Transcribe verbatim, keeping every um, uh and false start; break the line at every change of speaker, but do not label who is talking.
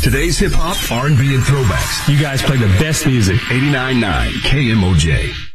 Today's hip-hop, R and B, and throwbacks.
You guys play the best music.
eighty-nine point nine K M O J.